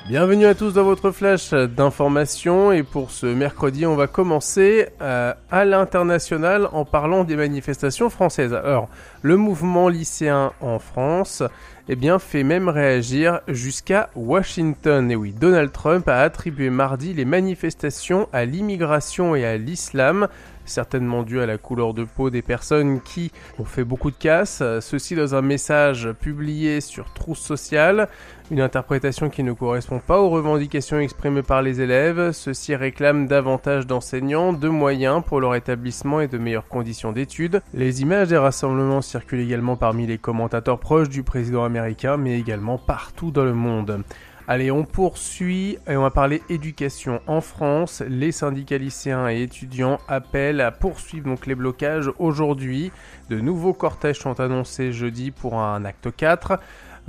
Bienvenue à tous dans votre flash d'information et pour ce mercredi on va commencer à l'international en parlant des manifestations françaises. Alors le mouvement lycéen en France fait même réagir jusqu'à Washington. Et oui, Donald Trump a attribué mardi les manifestations à l'immigration et à l'islam, certainement dû à la couleur de peau des personnes qui ont fait beaucoup de casse, ceci dans un message publié sur Truth Social, une interprétation qui ne correspond pas aux revendications exprimées par les élèves. Ceux-ci réclament davantage d'enseignants, de moyens pour leur établissement et de meilleures conditions d'études. Les images des rassemblements circulent également parmi les commentateurs proches du président américain, mais également partout dans le monde. Allez, on poursuit et on va parler éducation. En France, les syndicats lycéens et étudiants appellent à poursuivre donc les blocages aujourd'hui. De nouveaux cortèges sont annoncés jeudi pour un acte 4.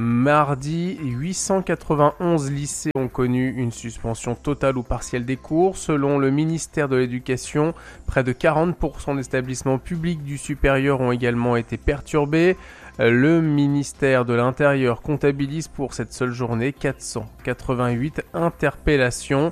Mardi, 891 lycées ont connu une suspension totale ou partielle des cours. Selon le ministère de l'Éducation, près de 40% d'établissements publics du supérieur ont également été perturbés. Le ministère de l'Intérieur comptabilise pour cette seule journée 488 interpellations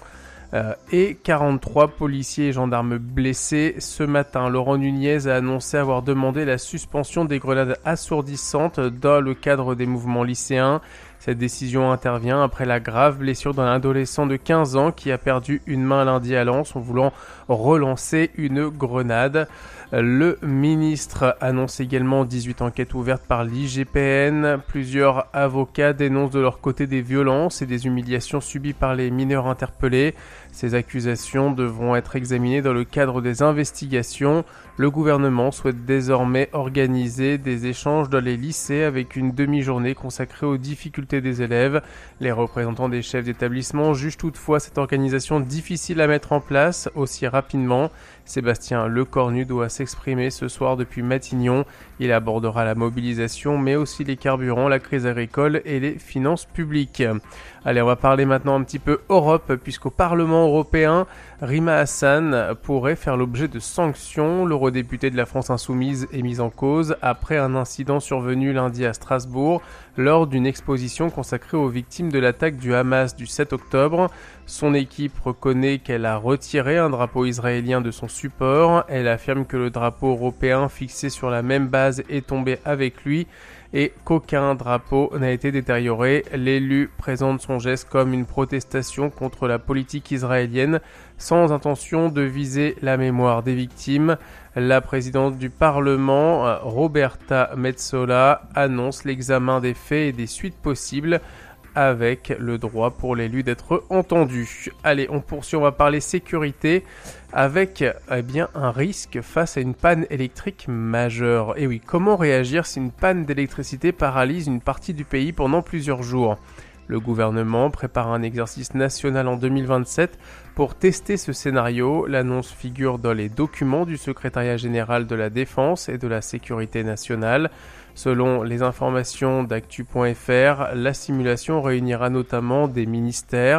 et 43 policiers et gendarmes blessés. Ce matin, Laurent Nunez a annoncé avoir demandé la suspension des grenades assourdissantes dans le cadre des mouvements lycéens. Cette décision intervient après la grave blessure d'un adolescent de 15 ans qui a perdu une main lundi à Lens en voulant relancer une grenade. Le ministre annonce également 18 enquêtes ouvertes par l'IGPN. Plusieurs avocats dénoncent de leur côté des violences et des humiliations subies par les mineurs interpellés. Ces accusations devront être examinées dans le cadre des investigations. Le gouvernement souhaite désormais organiser des échanges dans les lycées avec une demi-journée consacrée aux difficultés des élèves. Les représentants des chefs d'établissement jugent toutefois cette organisation difficile à mettre en place aussi rapidement. Sébastien Lecornu doit s'exprimer ce soir depuis Matignon. Il abordera la mobilisation mais aussi les carburants, la crise agricole et les finances publiques. Allez, on va parler maintenant un petit peu Europe puisqu'au Parlement européen, Rima Hassan pourrait faire l'objet de sanctions. L'eurodéputé de la France Insoumise est mise en cause après un incident survenu lundi à Strasbourg lors d'une exposition consacrée aux victimes de l'attaque du Hamas du 7 octobre. Son équipe reconnaît qu'elle a retiré un drapeau israélien de son support. Elle affirme que le drapeau européen fixé sur la même base est tombé avec lui et qu'aucun drapeau n'a été détérioré. L'élu présente son geste comme une protestation contre la politique israélienne sans intention de viser la mémoire des victimes. La présidente du Parlement, Roberta Metsola, annonce l'examen des faits et des suites possibles avec le droit pour l'élu d'être entendu. Allez, on poursuit, on va parler sécurité avec un risque face à une panne électrique majeure. Et oui, comment réagir si une panne d'électricité paralyse une partie du pays pendant plusieurs jours ? Le gouvernement prépare un exercice national en 2027 pour tester ce scénario. L'annonce figure dans les documents du secrétariat général de la Défense et de la Sécurité nationale. Selon les informations d'actu.fr, la simulation réunira notamment des ministères,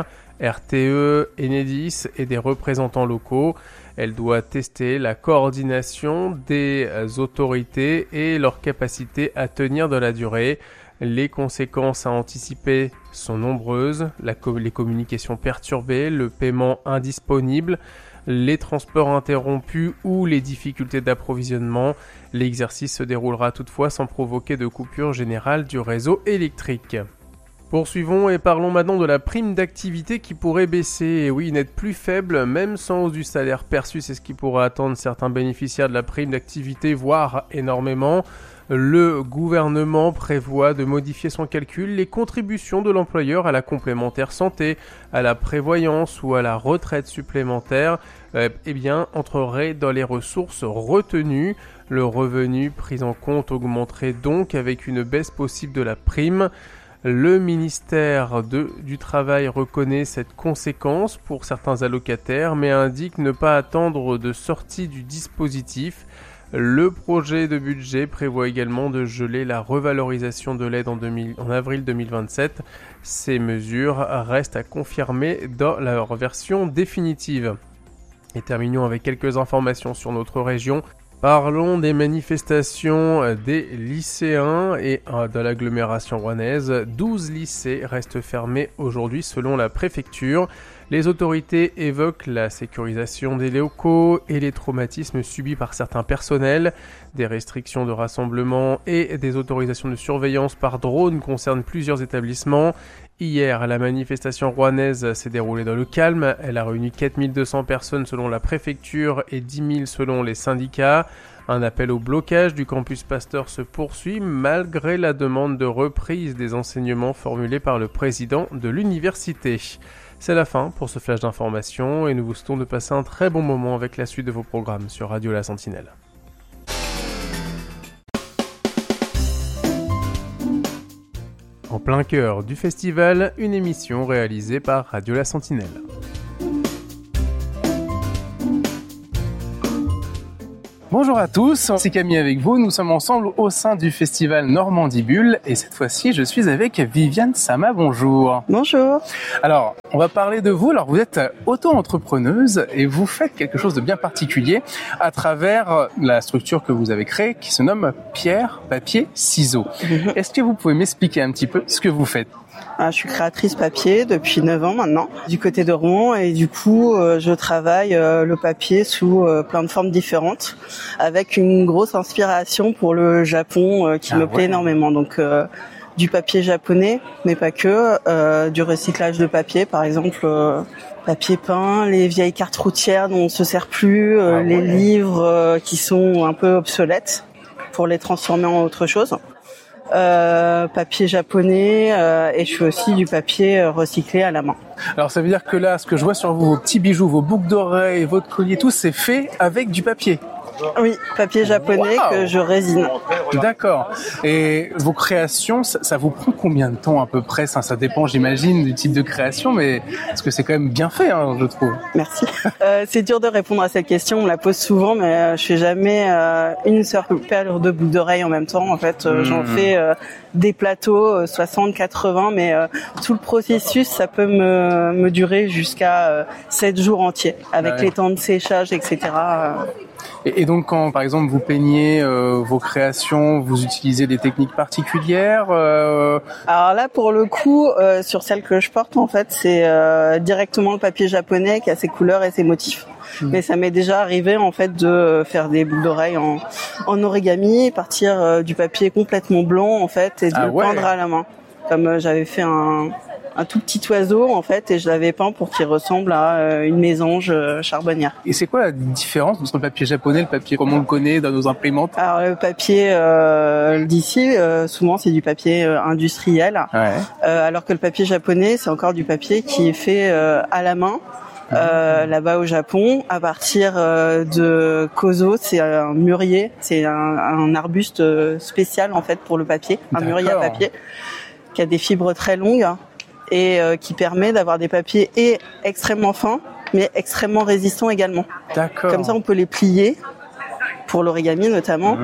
RTE, Enedis et des représentants locaux. Elle doit tester la coordination des autorités et leur capacité à tenir dans la durée. Les conséquences à anticiper sont nombreuses, les communications perturbées, le paiement indisponible, les transports interrompus ou les difficultés d'approvisionnement. L'exercice se déroulera toutefois sans provoquer de coupure générale du réseau électrique. Poursuivons et parlons maintenant de la prime d'activité qui pourrait baisser. Et oui, n'être plus faible, même sans hausse du salaire perçu, c'est ce qui pourrait attendre certains bénéficiaires de la prime d'activité, voire énormément. Le gouvernement prévoit de modifier son calcul. Les contributions de l'employeur à la complémentaire santé, à la prévoyance ou à la retraite supplémentaire entreraient dans les ressources retenues. Le revenu pris en compte augmenterait donc avec une baisse possible de la prime. Le ministère du Travail reconnaît cette conséquence pour certains allocataires, mais indique ne pas attendre de sortie du dispositif. Le projet de budget prévoit également de geler la revalorisation de l'aide en avril 2027. Ces mesures restent à confirmer dans leur version définitive. Et terminons avec quelques informations sur notre région. Parlons des manifestations des lycéens et de l'agglomération rouennaise. 12 lycées restent fermés aujourd'hui selon la préfecture. Les autorités évoquent la sécurisation des locaux et les traumatismes subis par certains personnels. Des restrictions de rassemblement et des autorisations de surveillance par drone concernent plusieurs établissements. Hier, la manifestation rouennaise s'est déroulée dans le calme. Elle a réuni 4200 personnes selon la préfecture et 10 000 selon les syndicats. Un appel au blocage du campus Pasteur se poursuit malgré la demande de reprise des enseignements formulés par le président de l'université. C'est la fin pour ce flash d'information et nous vous souhaitons de passer un très bon moment avec la suite de vos programmes sur Radio La Sentinelle. En plein cœur du festival, une émission réalisée par Radio La Sentinelle. Bonjour à tous, c'est Camille avec vous. Nous sommes ensemble au sein du festival Normandie Bulle et cette fois-ci, je suis avec Viviane Sama. Bonjour. Bonjour. Alors, on va parler de vous. Alors, vous êtes auto-entrepreneuse et vous faites quelque chose de bien particulier à travers la structure que vous avez créée qui se nomme Pierre, Papier, Ciseaux. Est-ce que vous pouvez m'expliquer un petit peu ce que vous faites ? Je suis créatrice papier depuis 9 ans maintenant, du côté de Rouen, et du coup, je travaille le papier sous plein de formes différentes, avec une grosse inspiration pour le Japon qui me plaît énormément. Donc, du papier japonais, mais pas que, du recyclage de papier, par exemple, papier peint, les vieilles cartes routières dont on se sert plus, les livres qui sont un peu obsolètes, pour les transformer en autre chose. Papier japonais et je fais aussi du papier recyclé à la main. Alors ça veut dire que là, ce que je vois sur vous, vos petits bijoux, vos boucles d'oreilles, votre collier, tout c'est fait avec du papier. Oui, papier japonais que je résine. D'accord. Et vos créations, ça vous prend combien de temps à peu près ? Ça dépend, j'imagine, du type de création, mais parce que c'est quand même bien fait, je trouve. Merci. C'est dur de répondre à cette question, on me la pose souvent, mais je fais jamais une seule paire de boucles d'oreilles en même temps. En fait, j'en fais des plateaux 60, 80, mais tout le processus, ça peut me durer jusqu'à 7 jours entiers, avec les temps de séchage, etc. Et donc, quand, par exemple, vous peignez vos créations, vous utilisez des techniques particulières Alors là, pour le coup, sur celle que je porte, en fait, c'est directement le papier japonais qui a ses couleurs et ses motifs. Mais ça m'est déjà arrivé, en fait, de faire des boucles d'oreilles en origami, partir du papier complètement blanc, en fait, et de le peindre à la main. Comme j'avais fait un tout petit oiseau en fait et je l'avais peint pour qu'il ressemble à une mésange charbonnière. Et c'est quoi la différence entre le papier japonais et le papier comme on le connaît dans nos imprimantes ? Alors le papier d'ici souvent c'est du papier industriel alors que le papier japonais c'est encore du papier qui est fait à la main. Là-bas au Japon, à partir de kozo, c'est un mûrier, c'est un arbuste spécial en fait pour le papier, un mûrier à papier qui a des fibres très longues et qui permet d'avoir des papiers extrêmement fins mais extrêmement résistants également. D'accord. Comme ça on peut les plier pour l'origami notamment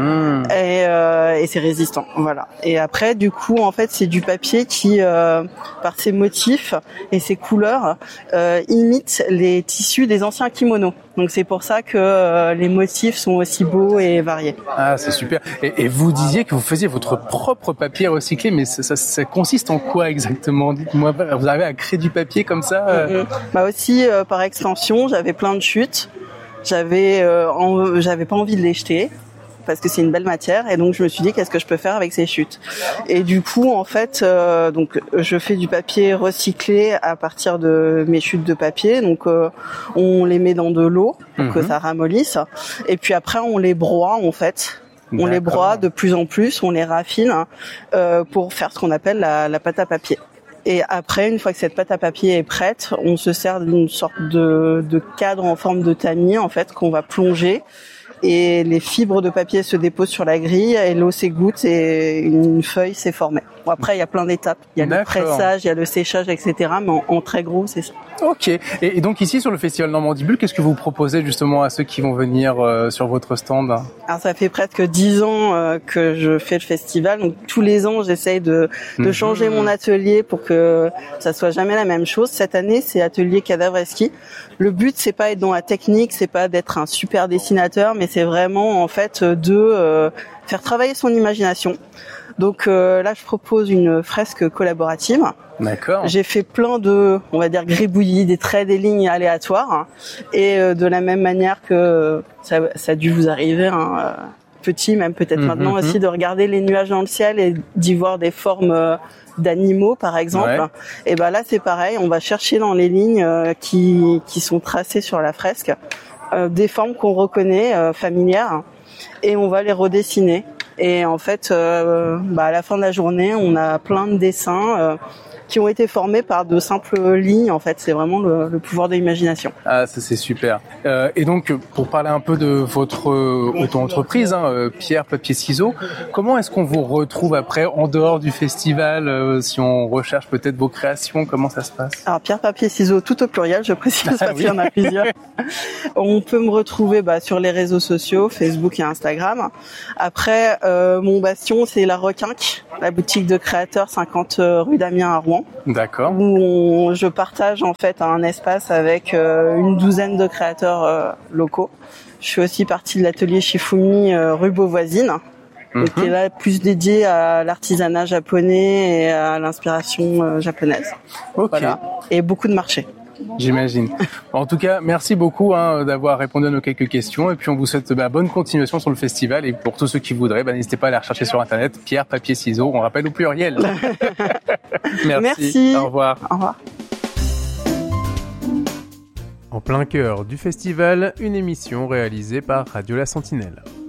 et c'est résistant, voilà. Et après du coup en fait c'est du papier qui par ses motifs et ses couleurs imite les tissus des anciens kimonos. Donc c'est pour ça que les motifs sont aussi beaux et variés. Ah, c'est super. Et vous disiez que vous faisiez votre propre papier recyclé, mais ça consiste en quoi exactement ? Dites-moi, vous arrivez à créer du papier comme ça Bah aussi par extension, j'avais plein de chutes. J'avais pas envie de les jeter parce que c'est une belle matière et donc je me suis dit qu'est-ce que je peux faire avec ces chutes. Et du coup en fait donc je fais du papier recyclé à partir de mes chutes de papier. Donc on les met dans de l'eau pour que ça ramollisse et puis après on les broie en fait. On les broie de plus en plus, on les raffine pour faire ce qu'on appelle la pâte à papier. Et après, une fois que cette pâte à papier est prête, on se sert d'une sorte de cadre en forme de tamis, en fait, qu'on va plonger. Et les fibres de papier se déposent sur la grille et l'eau s'égoutte et une feuille s'est formée. Bon, après, il y a plein d'étapes. Il y a le pressage, il y a le séchage, etc. Mais en très gros, c'est ça. Ok. Et donc ici, sur le Festival Normandie Bulle, qu'est-ce que vous proposez justement à ceux qui vont venir sur votre stand ? Alors, ça fait presque 10 ans que je fais le festival. Donc, tous les ans, j'essaye de changer mon atelier pour que ça soit jamais la même chose. Cette année, c'est atelier cadavreski. Le but, c'est pas être dans la technique, c'est pas d'être un super dessinateur, mais c'est vraiment en fait de faire travailler son imagination. Donc là, je propose une fresque collaborative. D'accord. J'ai fait plein de, on va dire, gribouillis, des traits, des lignes aléatoires. Et de la même manière que ça a dû vous arriver, petit, même peut-être maintenant aussi, de regarder les nuages dans le ciel et d'y voir des formes d'animaux, par exemple. Ouais. Et ben là, c'est pareil. On va chercher dans les lignes qui sont tracées sur la fresque des formes qu'on reconnaît, familières, et on va les redessiner. Et en fait, à la fin de la journée, on a plein de dessins qui ont été formés par de simples lignes. En fait, c'est vraiment le pouvoir de l'imagination. Ah, ça c'est super. Et donc, pour parler un peu de votre auto-entreprise, Pierre Papier Ciseaux, comment est-ce qu'on vous retrouve après en dehors du festival, si on recherche peut-être vos créations, comment ça se passe? Alors Pierre Papier Ciseaux, tout au pluriel, je précise, parce qu'il y en a plusieurs. On peut me retrouver sur les réseaux sociaux, Facebook et Instagram. Après, mon bastion, c'est la Requinque, la boutique de créateurs 50 rue d'Amiens à Rouen. D'accord. Où je partage en fait un espace avec une douzaine de créateurs locaux. Je suis aussi partie de l'atelier Shifumi rue Beauvoisine, qui est là plus dédié à l'artisanat japonais et à l'inspiration japonaise. Ok. Voilà. Et beaucoup de marchés. J'imagine. En tout cas, merci beaucoup d'avoir répondu à nos quelques questions, et puis on vous souhaite bonne continuation sur le festival, et pour tous ceux qui voudraient, n'hésitez pas à aller rechercher sur internet Pierre Papier Ciseaux, on rappelle au pluriel. Merci. Au revoir. Au revoir. En plein cœur du festival, une émission réalisée par Radio La Sentinelle.